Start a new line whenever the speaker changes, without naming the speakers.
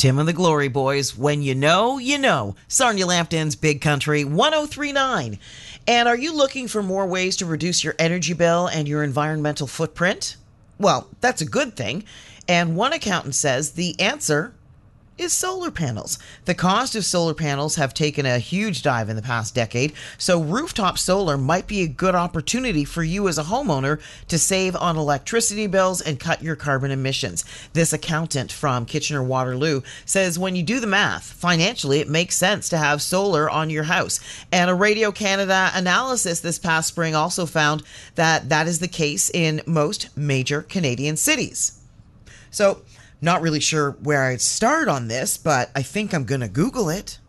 Tim and the Glory Boys, when you know, you know. Sarnia Lambton's Big Country 1039. And are you looking for more ways to reduce your energy bill and your environmental footprint? Well, that's a good thing. And one accountant says the answer is solar panels. The cost of solar panels have taken a huge dive in the past decade, so rooftop solar might be a good opportunity for you as a homeowner to save on electricity bills and cut your carbon emissions. This accountant from Kitchener-Waterloo says when you do the math, financially it makes sense to have solar on your house. And a Radio Canada analysis this past spring also found that that is the case in most major Canadian cities. So, not really sure where I'd start on this, but I think I'm going to Google it.